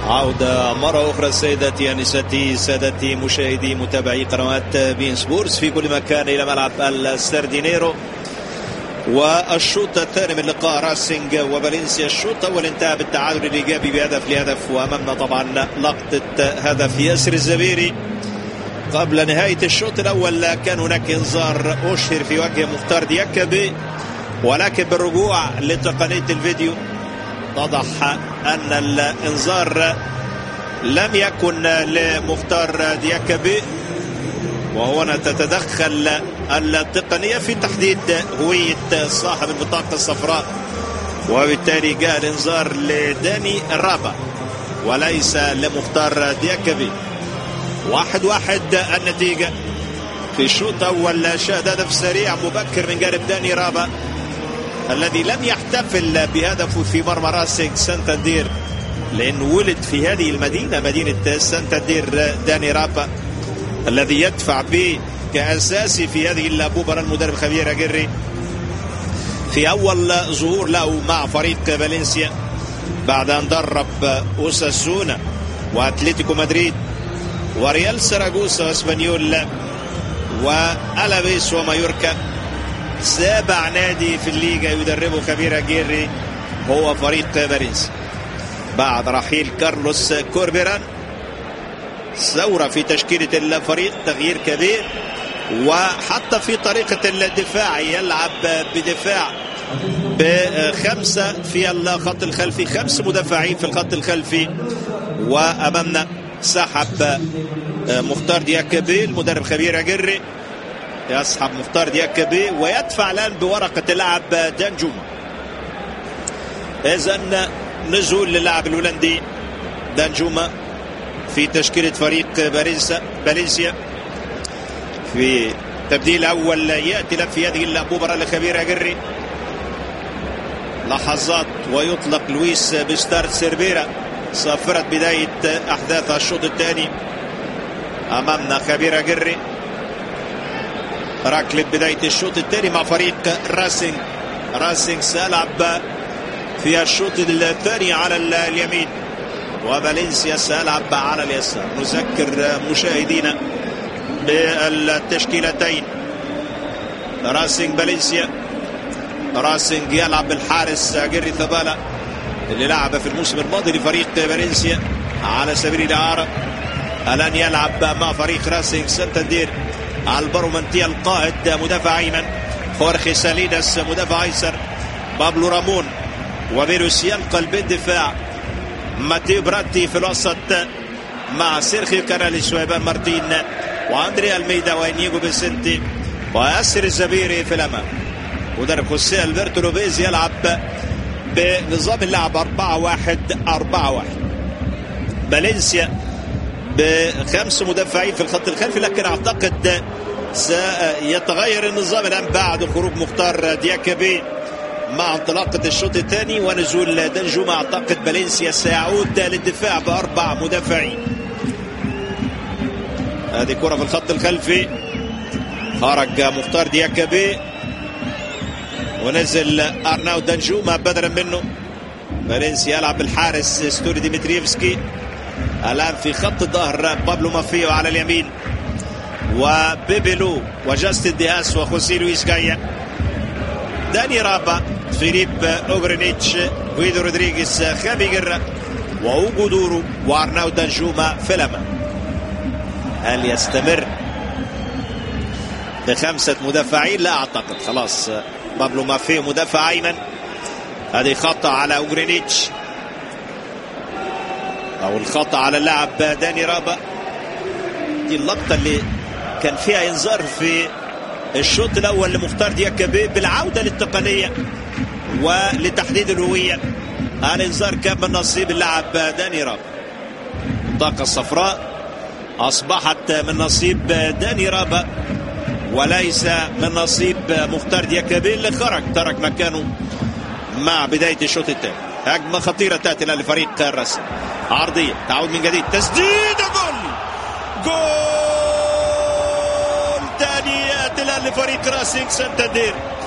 عودة مرة أخرى سيداتي أنستي سادتي مشاهدي متابعي قنوات بين سبورتس في كل مكان إلى ملعب السردينيرو والشوط الثاني من لقاء راسينج وفالنسيا. الشوط الأول انتهى بالتعادل الإيجابي بهدف لهدف، وأمامنا طبعا لقطة هدف ياسر الزبيري قبل نهاية الشوط الأول. كان هناك إنذار أشهر في وجه مختار دياكابي، ولكن بالرجوع لتقنية الفيديو اتضح أن الإنذار لم يكن لمختار دياكابي، وهنا تتدخل التقنية في تحديد هوية صاحب البطاقة الصفراء، وبالتالي جاء الإنذار لداني رابا وليس لمختار دياكابي. 1-1 النتيجة في الشوط الأول. شاهد هدف سريع مبكر من جانب داني رابا الذي لم يحتفل بهدفه في مرمى راسينج سانتاندير، لأنه ولد في هذه المدينة، مدينة سانتاندير. داني رابا الذي يدفع به كأساسي في هذه المباراة المدرب خافير أجيري في أول ظهور له مع فريق فالنسيا بعد أن درب أوساسونا وأتلتيكو مدريد وريال سراغوسا واسبانيول وألافيس ومايوركا. 7 نادي في الليغا يدربه خافير أجيري هو فريق فالنسيا بعد رحيل كارلوس كوربيران. ثورة في تشكيلة الفريق، تغيير كبير، وحتى في طريقة الدفاع يلعب بدفاع ب5 في الخط الخلفي، 5 مدافعين في الخط الخلفي. وأمامنا سحب مختار دياكابي المدرب خافير أجيري، يسحب مختار دياكابي ويدفع الآن بورقة اللاعب دانجوما. إذن نزول للاعب الهولندي دانجوما في تشكيلة فريق فالنسيا في تبديل أول يأتي له في هذه المباراة لخافير أجيري. لحظات ويطلق لويس بستارت سيرفيرا. صافرت بداية أحداث الشوط الثاني أمامنا خافير أجيري. ركلة بداية الشوط الثاني مع فريق راسينج سيلعب في الشوط الثاني على اليمين وفالنسيا سيلعب على اليسار. نذكر مشاهدينا بالتشكيلتين. راسينج فالنسيا. راسينج يلعب بالحارس أجيري ثبالا اللي لعب في الموسم الماضي لفريق فالنسيا على سبيل الإعارة. الآن يلعب مع فريق راسينج سانتاندير البارو مانتيا القائد مدافع أيمن، خورخي ساليناس مدافع أيسر، بابلو رامون وفيروس قلب الدفاع، ماتيو براتي في الوسط مع سيرخيو كاراليس وإيفان مارتين وأندريا الميدا وإنيجو بيسنتي وياسر الزبيري في الأمام. مدرب خوسيه ألبرتو لوبيز يلعب بنظام اللعب 4-1-4-1. فالنسيا ب5 مدافعين في الخط الخلفي، لكن أعتقد سيتغير النظام الآن بعد خروج مختار دياكابي مع انطلاقة الشوط الثاني ونزول دانجوما. أعتقد فالنسيا سيعود للدفاع ب4 مدافعين. هذه كرة في الخط الخلفي، خرج مختار دياكابي ونزل أرناو دانجوما بدلا منه. فالنسيا يلعب بالحارس ستوري ديمتريفسكي. الآن في خط الظهر بابلو مافيو على اليمين وبيبيلو وجاستن دياس وخوسيه لويس جايا، داني رابا، فيليب أوغرينيتش، غويدو رودريغيز، خافي جرا وأوغو دورو وأرناو دانجوما في الأمام. هل يستمر ب5 مدافعين؟ لا أعتقد، خلاص بابلو مافيو مدافع أيمن. هذه خطأ على أوغرينيتش أو الخطأ على اللاعب داني رابا. دي اللقطة اللي كان فيها إنذار في الشوط الأول لمختار دياكابي بالعودة للتقنية ولتحديد الهوية. الإنذار كان من نصيب اللاعب داني رابا. البطاقة الصفراء أصبحت من نصيب داني رابا وليس من نصيب مختار دياكابي اللي خرج ترك مكانه مع بداية الشوط الثاني. هجمة خطيرة تأتي لفريق الرسم، عرضية تعود من جديد، تسديدة، جول ثاني يأتي لفريق راسينج سانتاندير.